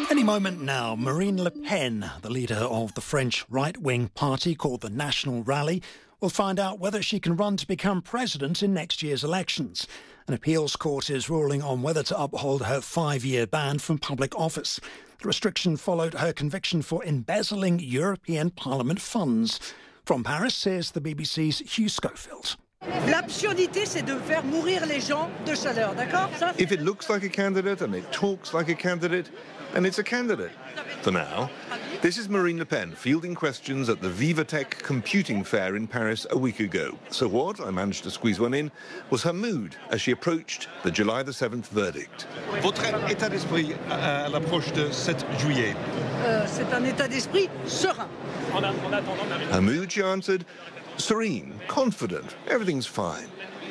Any moment now, Marine Le Pen, the leader of the French right-wing party called the National Rally, will find out whether she can run to become president in next year's elections. An appeals court is ruling on whether to uphold her 5-year ban from public office. The restriction followed her conviction for embezzling European Parliament funds. From Paris, here's the BBC's Hugh Schofield. L'absurdité, c'est de faire mourir les gens de chaleur, d'accord? If it looks like a candidate and it talks like a candidate, then it's a candidate. For now, this is Marine Le Pen fielding questions at the Vivatech computing fair in Paris a week ago. So what, I managed to squeeze one in, was her mood as she approached the July the 7th verdict. Votre état d'esprit à l'approche de 7 juillet? C'est un état d'esprit serein. Her mood, she answered, serene, confident, everything's fine.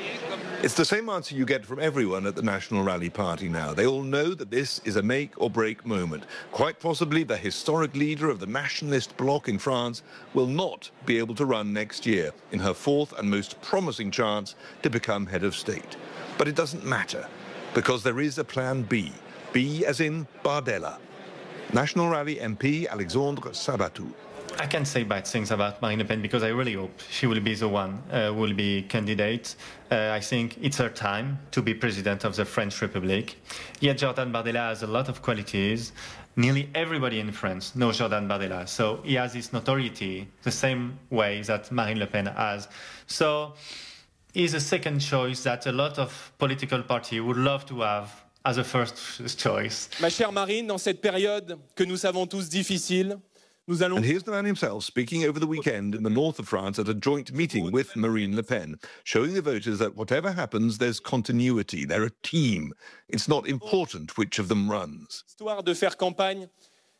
It's the same answer you get from everyone at the National Rally Party now. They all know that this is a make-or-break moment. Quite possibly the historic leader of the nationalist bloc in France will not be able to run next year in her fourth and most promising chance to become head of state. But it doesn't matter, because there is a plan B. B as in Bardella. National Rally MP Alexandre Sabatou. I can't say bad things about Marine Le Pen because I really hope she will be the one who will be candidate. I think it's her time to be president of the French Republic. Yet Jordan Bardella has a lot of qualities. Nearly everybody in France knows Jordan Bardella, so he has this notoriety the same way that Marine Le Pen has. So he's a second choice that a lot of political parties would love to have as a first choice. Ma chère Marine, dans cette période que nous savons tous difficile, And here's the man himself speaking over the weekend in the north of France at a joint meeting with Marine Le Pen, showing the voters that whatever happens, there's continuity. They're a team. It's not important which of them runs. Histoire de faire campagne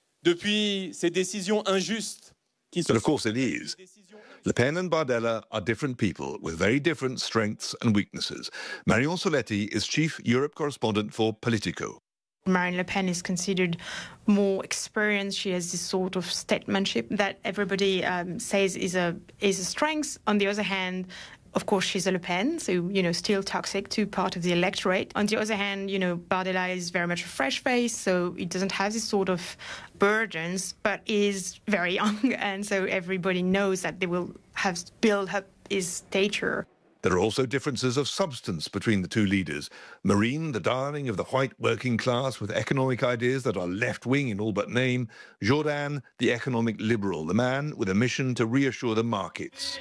depuis ces décisions injustes. But of course it is. Le Pen and Bardella are different people with very different strengths and weaknesses. Marion Soletti is chief Europe correspondent for Politico. Marine Le Pen is considered more experienced. She has this sort of statesmanship that everybody says is a strength. On the other hand, of course, she's a Le Pen, so, still toxic to part of the electorate. On the other hand, Bardella is very much a fresh face, so it doesn't have this sort of burdens, but is very young, and so everybody knows that they will have built up his stature. There are also differences of substance between the two leaders. Marine, the darling of the white working class with economic ideas that are left-wing in all but name. Jordan, the economic liberal, the man with a mission to reassure the markets.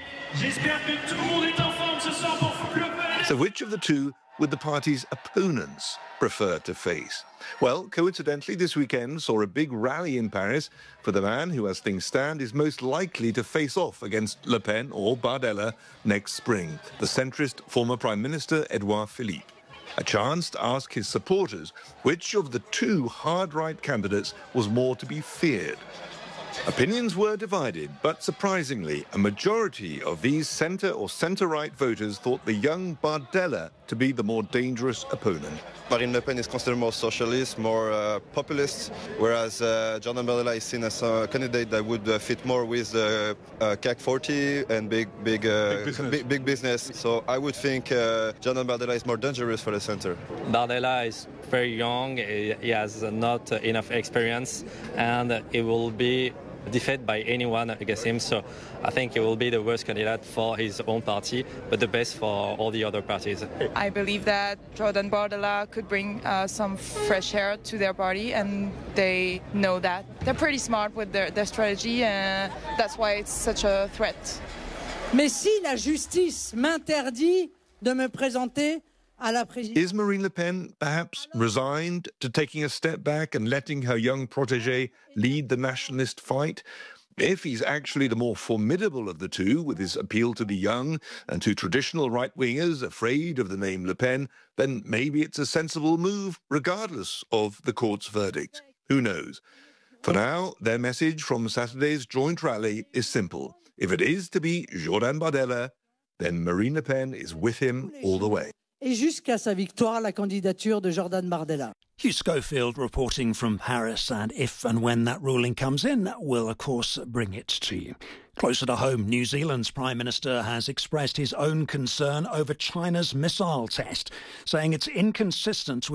So which of the two would the party's opponents prefer to face? Well, coincidentally, this weekend saw a big rally in Paris for the man who, as things stand, is most likely to face off against Le Pen or Bardella next spring, the centrist former Prime Minister Edouard Philippe. A chance to ask his supporters which of the two hard-right candidates was more to be feared. Opinions were divided, but surprisingly, a majority of these centre or centre-right voters thought the young Bardella to be the more dangerous opponent. Marine Le Pen is considered more socialist, more populist, whereas Jordan Bardella is seen as a candidate that would fit more with CAC 40 and big business. So I would think Jordan Bardella is more dangerous for the centre. Bardella is very young, he has not enough experience, and it will be defeated by anyone against him, so I think he will be the worst candidate for his own party, but the best for all the other parties. I believe that Jordan Bardella could bring some fresh air to their party, and they know that. They're pretty smart with their strategy, and that's why it's such a threat. Mais si la justice m'interdit de me présenter à la présidence. Is Marine Le Pen perhaps resigned to taking a step back and letting her young protégé lead the nationalist fight? If he's actually the more formidable of the two, with his appeal to the young and to traditional right-wingers afraid of the name Le Pen, then maybe it's a sensible move, regardless of the court's verdict. Who knows? For now, their message from Saturday's joint rally is simple. If it is to be Jordan Bardella, then Marine Le Pen is with him all the way. Et jusqu'à sa victoire, la candidature de Jordan Bardella. Hugh Schofield reporting from Paris, and if and when that ruling comes in, we'll of course bring it to you. Closer to home, New Zealand's Prime Minister has expressed his own concern over China's missile test, saying it's inconsistent with